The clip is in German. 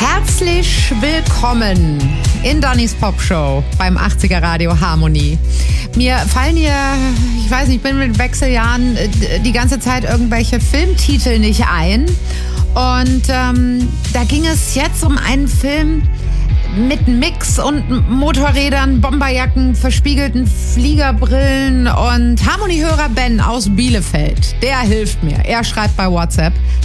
Herzlich willkommen in Dannys Popshow beim 80er Radio Harmonie. Mir fallen hier, ich weiß nicht, ich bin mit Wechseljahren die ganze Zeit irgendwelche Filmtitel nicht ein. Und da ging es jetzt um einen Film mit Mix und Motorrädern, Bomberjacken, verspiegelten Fliegerbrillen und Harmoniehörer Ben aus Bielefeld. Der hilft mir. Er schreibt bei WhatsApp: